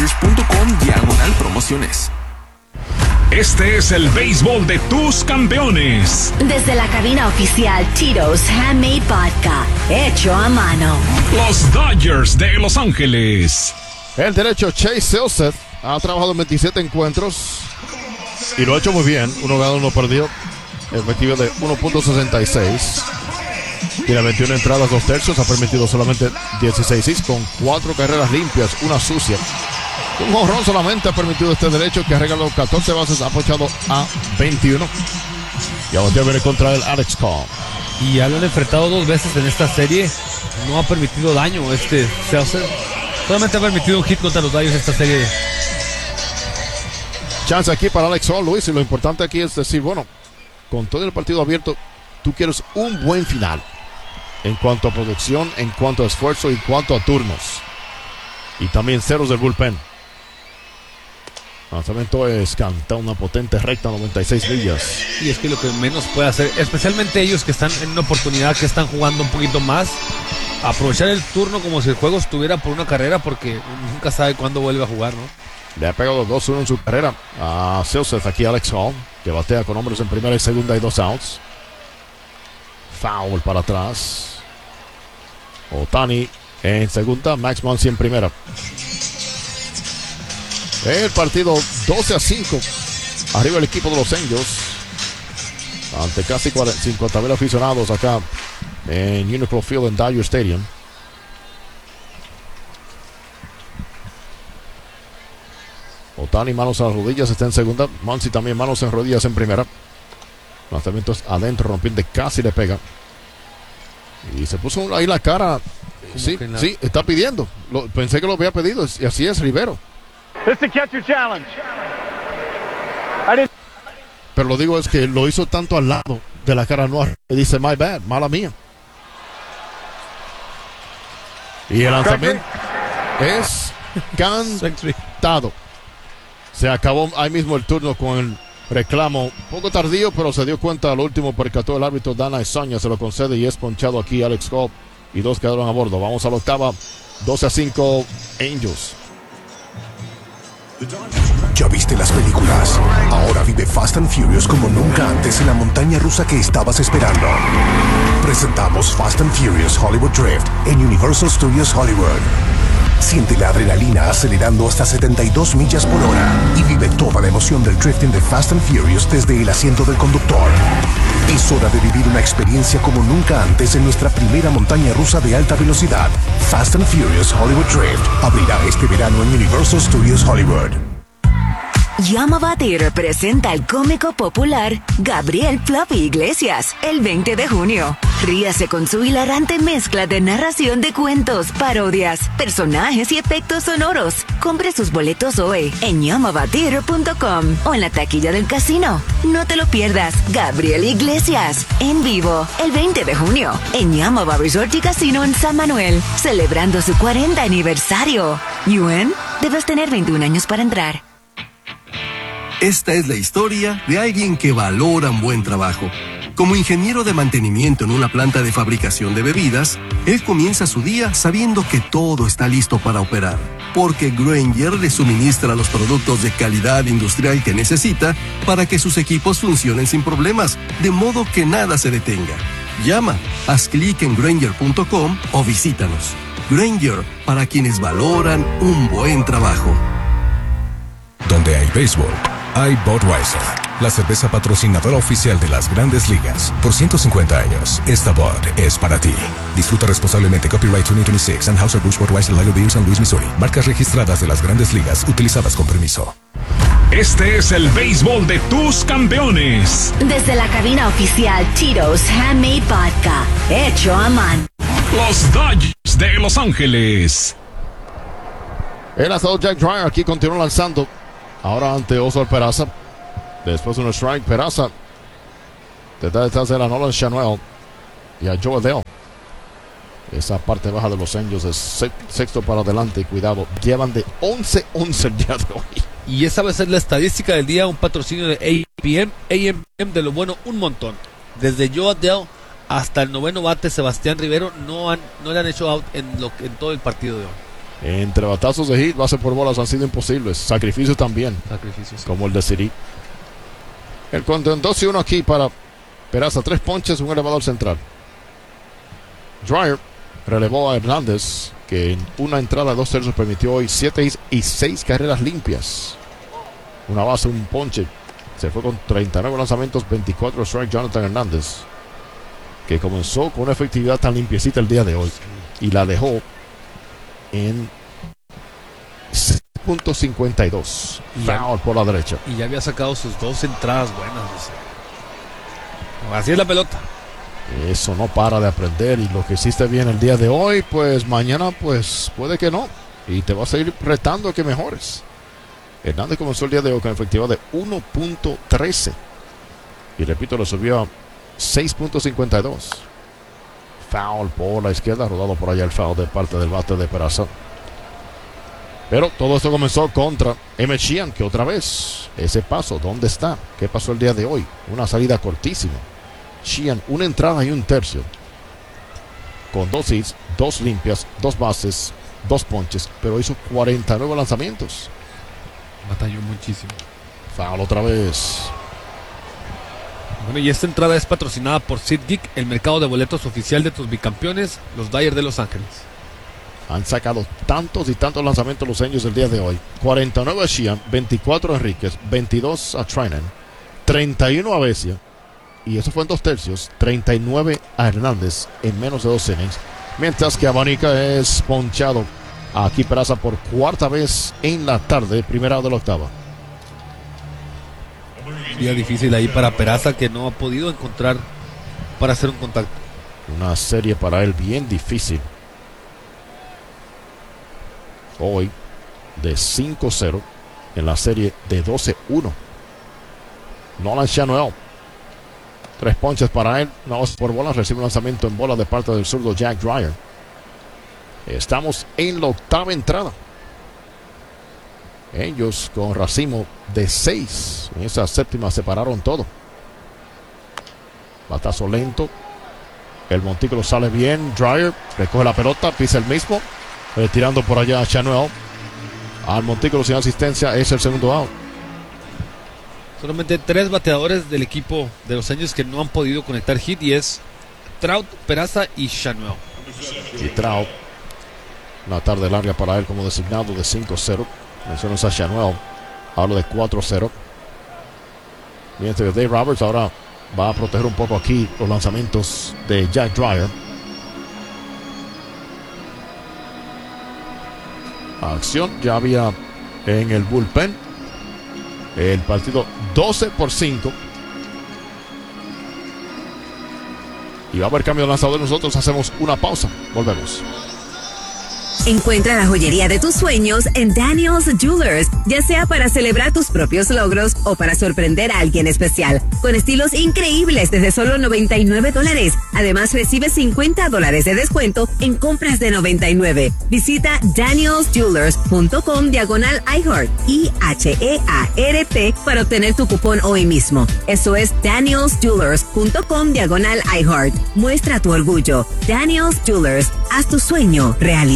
FastandFurious.com/promociones. Este es el béisbol de tus campeones. Desde la cabina oficial Tito's Handmade Vodka, hecho a mano. Los Dodgers de Los Ángeles. El derecho Chase Silseth ha trabajado en 27 encuentros y lo ha hecho muy bien. 1 ganado, 1 perdido. Efectivo de 1.66. Tiene 21 entradas, 2 tercios. Ha permitido solamente 16 hits con 4 carreras limpias, 1 sucia. Un jonrón solamente ha permitido este derecho, que ha regalado 14 bases, ha apoyado a 21. Y ahora viene contra el Alex Cobb. Y ya lo han enfrentado 2 veces en esta serie. No ha permitido daño Celser. Solamente ha permitido un hit contra los Dodgers esta serie. Chance aquí para Alex Cobb, Luis. Y lo importante aquí es decir, bueno, con todo el partido abierto, tú quieres un buen final. En cuanto a producción, en cuanto a esfuerzo, en cuanto a turnos. Y también ceros del bullpen. Lanzamiento es canta una potente recta, 96 millas. Y es que lo que menos puede hacer, especialmente ellos que están en una oportunidad, que están jugando un poquito más, aprovechar el turno como si el juego estuviera por una carrera, porque nunca sabe cuándo vuelve a jugar, ¿no? Le ha pegado 2-1 en su carrera a Silseth. Aquí Alex Hall, que batea con hombres en primera y segunda y 2 outs. Foul para atrás. Ohtani en segunda, Max Muncy en primera. El partido 12-5. Arriba el equipo de los Angels. Ante casi 50,000 aficionados acá en Unicron Field en Dodger Stadium. Ohtani manos a las rodillas, está en segunda. Muncy también manos en rodillas en primera. Lanzamientos adentro, rompiendo, casi le pega. Y se puso ahí la cara. Sí, sí, está pidiendo. Pensé que lo había pedido. Y así es Rivero. Pero lo digo es que lo hizo tanto al lado de la cara no. Y dice, my bad, mala mía. Y el lanzamiento es cantado. Se acabó ahí mismo el turno con el reclamo. Un poco tardío, pero se dio cuenta al último, percató el árbitro Dana Esoña, se lo concede y es ponchado aquí Alex Cobb. Y 2 quedaron a bordo. Vamos a la octava. 12-5 Angels. ¿Ya viste las películas? Ahora vive Fast and Furious como nunca antes en la montaña rusa que estabas esperando. Presentamos Fast and Furious Hollywood Drift en Universal Studios Hollywood. Siente la adrenalina acelerando hasta 72 millas por hora y vive toda la emoción del drifting de Fast and Furious desde el asiento del conductor. Es hora de vivir una experiencia como nunca antes en nuestra primera montaña rusa de alta velocidad. Fast and Furious Hollywood Drift abrirá este verano en Universal Studios Hollywood. Llama Theater presenta al cómico popular Gabriel Fluffy Iglesias el 20 de junio. Ríase con su hilarante mezcla de narración de cuentos, parodias, personajes y efectos sonoros. Compre sus boletos hoy en yamavatheater.com o en la taquilla del casino. No te lo pierdas. Gabriel Iglesias en vivo el 20 de junio en Yamava Resort y Casino en San Manuel, celebrando su 40 aniversario. ¿Yuen? Debes tener 21 años para entrar. Esta es la historia de alguien que valora un buen trabajo. Como ingeniero de mantenimiento en una planta de fabricación de bebidas, él comienza su día sabiendo que todo está listo para operar, porque Grainger le suministra los productos de calidad industrial que necesita para que sus equipos funcionen sin problemas, de modo que nada se detenga. Llama, haz clic en Grainger.com o visítanos. Grainger, para quienes valoran un buen trabajo. Donde hay béisbol, hay Budweiser, la cerveza patrocinadora oficial de las Grandes Ligas. Por 150 años, esta Bud es para ti. Disfruta responsablemente. Copyright 2026, Anheuser-Busch Budweiser Lager Beer, San Luis, Missouri. Marcas registradas de las Grandes Ligas, utilizadas con permiso. Este es el béisbol de tus campeones. Desde la cabina oficial Tito's Handmade Vodka, hecho a mano. Los Dodgers de Los Ángeles. El lanzador Jack Dreyer aquí continúa lanzando. Ahora ante Oswald Peraza. Después de un strike, Peraza detrás de la Nolan Chanuel y a Joe Adele. Esa parte baja de los Angels es sexto para adelante. Cuidado, llevan de 11-11 el día de hoy. Y esa va a ser la estadística del día, un patrocinio de AMPM de lo bueno, un montón. Desde Joe Adele hasta el noveno bate, Sebastián Rivero, no le han hecho out en todo el partido de hoy. Entre batazos de hit, base por bolas han sido imposibles. Sacrificios también, Sacrificios. como el de Siri. El cuento en 2-1 aquí para Peraza. 3 ponches, un elevador central. Dreyer relevó a Hernández, que en una entrada de 2 tercios permitió hoy 7 hits y 6 carreras limpias. Una base, un ponche. Se fue con 39 lanzamientos, 24 strike Jonathan Hernández, que comenzó con una efectividad tan limpiecita el día de hoy y la dejó en 6.52. Foul por la derecha. Y ya había sacado sus 2 entradas buenas. Así es la pelota. Eso no para de aprender, y lo que hiciste bien el día de hoy, pues mañana pues puede que no, y te vas a ir retando a que mejores. Hernández comenzó el día de hoy con efectividad de 1.13 y repito, lo subió a 6.52. Foul por la izquierda, rodado por allá el foul de parte del bate de Peraza. Pero todo esto comenzó contra Emmett Sheehan, que otra vez, ese paso, ¿dónde está? ¿Qué pasó el día de hoy? Una salida cortísima. Sheehan, una entrada y un tercio, con 2 hits, 2 limpias, 2 bases, 2 ponches, pero hizo 49 lanzamientos. Batalló muchísimo. Foul otra vez. Bueno, y esta entrada es patrocinada por SeatGeek, el mercado de boletos oficial de tus bicampeones, los Dodgers de Los Ángeles. Han sacado tantos y tantos lanzamientos los Angels el día de hoy. 49 a Sheehan, 24 a Enríquez, 22 a Treinen, 31 a Vesia, y eso fue en 2 tercios, 39 a Hernández en menos de 2 innings. Mientras que Abanica es ponchado aquí Peraza por 4ª vez en la tarde, primera de la 8ª. Día difícil ahí para Peraza, que no ha podido encontrar para hacer un contacto. Una serie para él bien difícil. Hoy de 5-0 en la serie de 12-1. Nolan Schanuel, 3 ponches para él, una base por bola, recibe un lanzamiento en bola de parte del zurdo Jack Dreyer. Estamos en la 8ª entrada. Ellos con racimo de 6. En esa 7ª separaron todo. Batazo lento. El montículo sale bien. Dreyer recoge la pelota, pisa el mismo, retirando por allá a Schanuel. Al montículo sin asistencia, es el segundo out. Solamente 3 bateadores del equipo de los Angels que no han podido conectar hit, y es Trout, Peraza y Schanuel. Y Trout, una tarde larga para él como designado de 5-0. Mencionas a Schanuel, hablo de 4-0. Mientras que Dave Roberts ahora va a proteger un poco aquí los lanzamientos de Jack Dreyer. Acción ya había en el bullpen. El partido 12-5. Y va a haber cambio de lanzador. Nosotros hacemos una pausa. Volvemos. Encuentra la joyería de tus sueños en Daniel's Jewelers, ya sea para celebrar tus propios logros o para sorprender a alguien especial, con estilos increíbles desde solo $99. Además, recibe $50 de descuento en compras de $99. Visita danielsjewelers.com/iHeart, IHEART, para obtener tu cupón hoy mismo. Eso es danielsjewelers.com/iHeart. Muestra tu orgullo. Daniel's Jewelers, haz tu sueño realidad.